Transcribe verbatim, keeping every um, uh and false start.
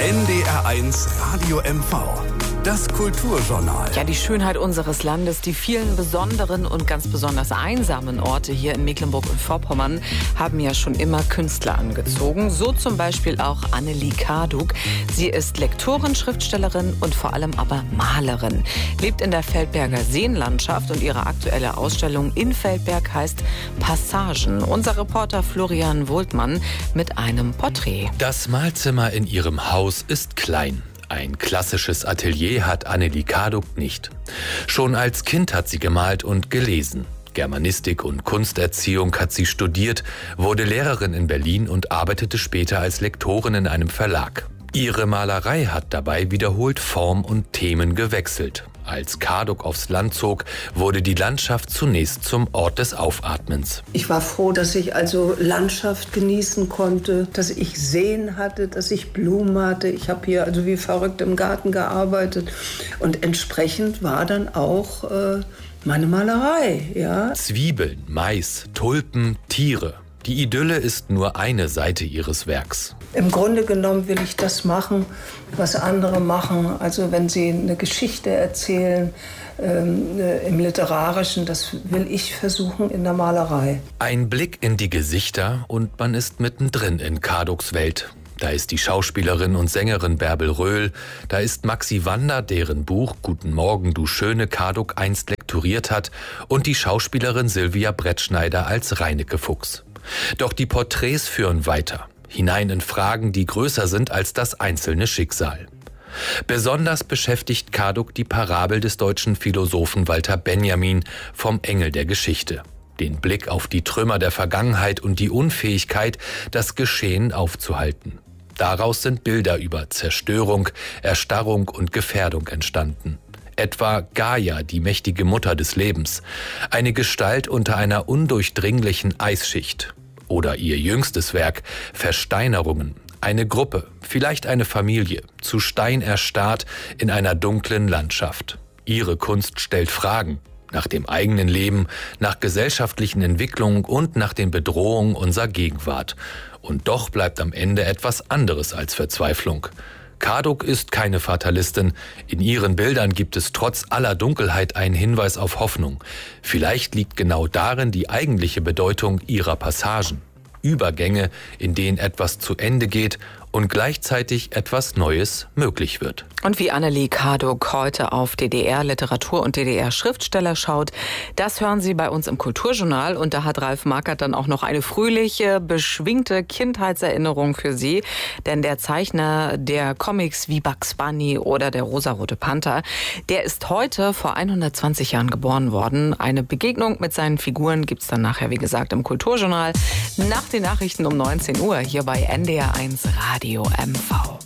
N D R eins Radio M V. Das Kulturjournal. Ja, die Schönheit unseres Landes, die vielen besonderen und ganz besonders einsamen Orte hier in Mecklenburg und Vorpommern haben ja schon immer Künstler angezogen. So zum Beispiel auch Annelie Karduk. Sie ist Lektorin, Schriftstellerin und vor allem aber Malerin. Lebt in der Feldberger Seenlandschaft und ihre aktuelle Ausstellung in Feldberg heißt Passagen. Unser Reporter Florian Wohltmann mit einem Porträt. Das Malzimmer in ihrem Haus ist klein. Ein klassisches Atelier hat Annelie Karduk nicht. Schon als Kind hat sie gemalt und gelesen. Germanistik und Kunsterziehung hat sie studiert, wurde Lehrerin in Berlin und arbeitete später als Lektorin in einem Verlag. Ihre Malerei hat dabei wiederholt Form und Themen gewechselt. Als Karduk aufs Land zog, wurde die Landschaft zunächst zum Ort des Aufatmens. Ich war froh, dass ich also Landschaft genießen konnte, dass ich Seen hatte, dass ich Blumen hatte. Ich habe hier also wie verrückt im Garten gearbeitet und entsprechend war dann auch äh, meine Malerei. Ja. Zwiebeln, Mais, Tulpen, Tiere. Die Idylle ist nur eine Seite ihres Werks. Im Grunde genommen will ich das machen, was andere machen. Also wenn sie eine Geschichte erzählen, ähm, äh, im Literarischen, das will ich versuchen in der Malerei. Ein Blick in die Gesichter und man ist mittendrin in Karduks Welt. Da ist die Schauspielerin und Sängerin Bärbel Röhl, da ist Maxi Wander, deren Buch »Guten Morgen, du schöne« Karduk einst lektoriert hat, und die Schauspielerin Silvia Brettschneider als Reineke Fuchs. Doch die Porträts führen weiter, hinein in Fragen, die größer sind als das einzelne Schicksal. Besonders beschäftigt Karduk die Parabel des deutschen Philosophen Walter Benjamin vom Engel der Geschichte. Den Blick auf die Trümmer der Vergangenheit und die Unfähigkeit, das Geschehen aufzuhalten. Daraus sind Bilder über Zerstörung, Erstarrung und Gefährdung entstanden. Etwa Gaia, die mächtige Mutter des Lebens, eine Gestalt unter einer undurchdringlichen Eisschicht. Oder ihr jüngstes Werk, Versteinerungen, eine Gruppe, vielleicht eine Familie, zu Stein erstarrt in einer dunklen Landschaft. Ihre Kunst stellt Fragen nach dem eigenen Leben, nach gesellschaftlichen Entwicklungen und nach den Bedrohungen unserer Gegenwart. Und doch bleibt am Ende etwas anderes als Verzweiflung. Karduk ist keine Fatalistin. In ihren Bildern gibt es trotz aller Dunkelheit einen Hinweis auf Hoffnung. Vielleicht liegt genau darin die eigentliche Bedeutung ihrer Passagen. Übergänge, in denen etwas zu Ende geht und gleichzeitig etwas Neues möglich wird. Und wie Annelie Karduk heute auf D D R-Literatur und D D R-Schriftsteller schaut, das hören Sie bei uns im Kulturjournal. Und da hat Ralf Markert dann auch noch eine fröhliche, beschwingte Kindheitserinnerung für Sie. Denn der Zeichner der Comics wie Bugs Bunny oder der rosarote Panther, der ist heute vor hundertzwanzig Jahren geboren worden. Eine Begegnung mit seinen Figuren gibt's dann nachher, wie gesagt, im Kulturjournal. Nach den Nachrichten um neunzehn Uhr hier bei N D R eins Radio M V.